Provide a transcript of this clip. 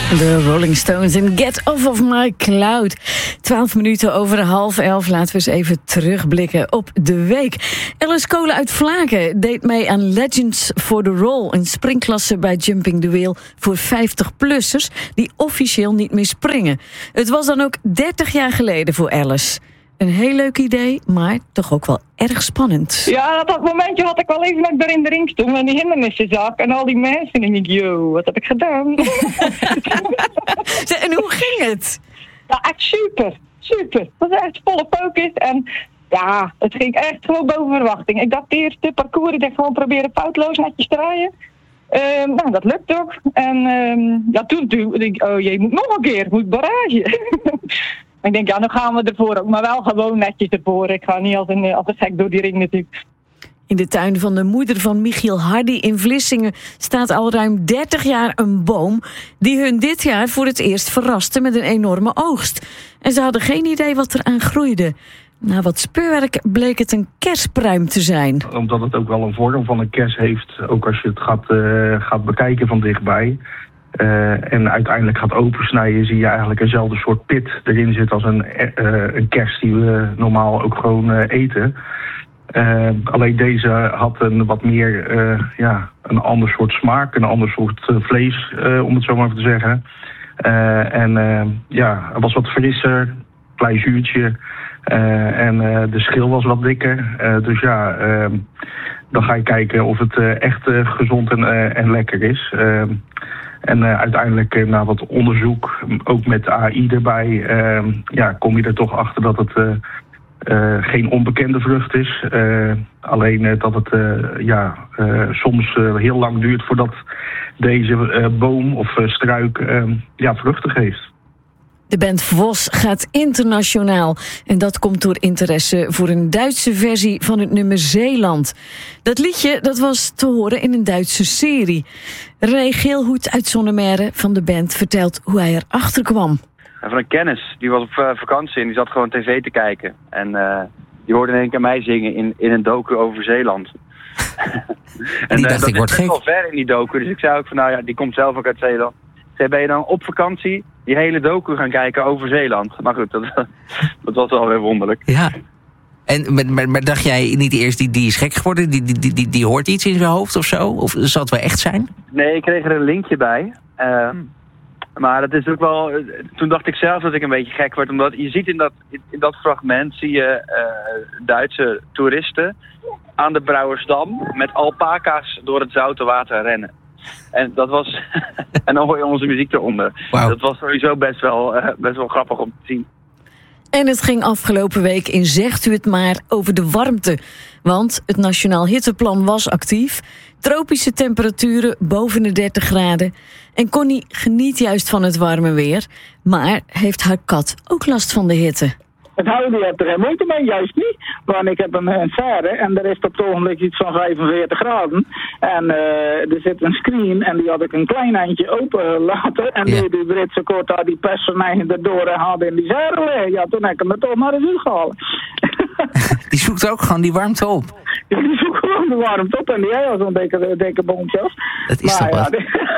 De Rolling Stones en Get Off of My Cloud. 12 minuten over 10:30. Laten we eens even terugblikken op de week. Alice Kolen uit Vlaken deed mee aan Legends for the Roll, een springklasse bij Jumping the Wheel voor 50-plussers die officieel niet meer springen. Het was dan ook 30 jaar geleden voor Alice. Een heel leuk idee, maar toch ook wel erg spannend. Ja, dat momentje had ik wel even dat ik daar in de ring stond en die hindernissen zag en al die mensen. En ik denk, yo, wat heb ik gedaan? En hoe ging het? Ja, echt super. Het was echt volle focus en ja, het ging echt gewoon boven verwachting. Ik dacht eerst de parcours, ik dacht gewoon proberen foutloos netjes te rijden. Nou, dat lukt ook. En ja, toen denk ik, oh jee, moet nog een keer, moet barrage. Ik denk, ja, dan gaan we ervoor ook, maar wel gewoon netjes ervoor. Ik ga niet als een gek door die ring natuurlijk. In de tuin van de moeder van Michiel Hardy in Vlissingen staat al ruim 30 jaar een boom die hun dit jaar voor het eerst verraste met een enorme oogst. En ze hadden geen idee wat eraan groeide. Na wat speurwerk bleek het een kerspruim te zijn. Omdat het ook wel een vorm van een kers heeft, ook als je het gaat bekijken van dichtbij. En uiteindelijk gaat opensnijden, zie je eigenlijk eenzelfde soort pit erin zit als een kers die we normaal ook gewoon eten. Alleen deze had een wat meer, een ander soort smaak, een ander soort vlees, om het zo maar even te zeggen. Het was wat frisser, klein zuurtje. En de schil was wat dikker. Dan ga je kijken of het echt gezond en lekker is. Uiteindelijk na wat onderzoek, ook met AI erbij, kom je er toch achter dat het geen onbekende vrucht is. Alleen dat het soms heel lang duurt voordat deze boom of struik vruchten geeft. De band Vos gaat internationaal. En dat komt door interesse voor een Duitse versie van het nummer Zeeland. Dat liedje dat was te horen in een Duitse serie. René Geelhoed uit Zonnemerre van de band vertelt hoe hij erachter kwam. Van een kennis, die was op vakantie en die zat gewoon tv te kijken. En die hoorde in één keer mij zingen in een docu over Zeeland. En die dacht, ik word gek. Dat is wel ver in die docu, dus ik zei ook van die komt zelf ook uit Zeeland. Ben je dan op vakantie die hele docu gaan kijken over Zeeland? Maar goed, dat was wel weer wonderlijk. Ja. Maar dacht jij niet eerst, die is gek geworden? Die hoort iets in zijn hoofd of zo? Of zal het wel echt zijn? Nee, ik kreeg er een linkje bij. Maar dat is ook wel... Toen dacht ik zelf dat ik een beetje gek werd. Omdat je ziet in dat fragment zie je Duitse toeristen aan de Brouwersdam met alpaca's door het zoute water rennen. En dat was... en dan hoor je onze muziek eronder. Wow. Dat was sowieso best wel grappig om te zien. En het ging afgelopen week in Zegt u het maar over de warmte. Want het Nationaal Hitteplan was actief. Tropische temperaturen boven de 30 graden. En Connie geniet juist van het warme weer. Maar heeft haar kat ook last van de hitte? Het houden heeft er geen moeite mee, juist niet. Want ik heb een serre en er is op het ogenblik iets van 45 graden. En er zit een screen en die had ik een klein eindje open laten. En die Britse kort had die personage erdoor en had in die serre liggen. Ja, toen heb ik hem er toch naar de vuur gehaald. Die zoekt ook gewoon die warmte op. Ja, die zoekt gewoon de warmte op en die heeft zo'n dikke boontjes. Dat is toch wat?